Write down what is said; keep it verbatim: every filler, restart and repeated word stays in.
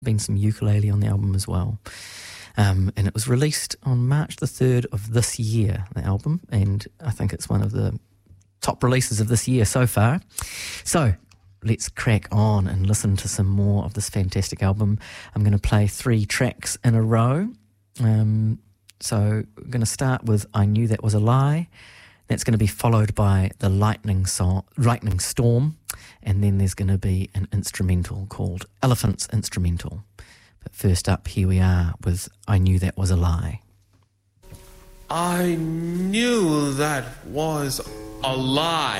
been some ukulele on the album as well. Um, and it was released on March the third of this year, the album, and I think it's one of the top releases of this year so far. So let's crack on and listen to some more of this fantastic album. I'm going to play three tracks in a row. Um, so we're going to start with I Knew That Was a Lie. That's going to be followed by the Lightning, song, Lightning Storm, and then there's going to be an instrumental called Elephant's Instrumental. But first up, here we are with I Knew That Was a Lie. I knew that was a lie.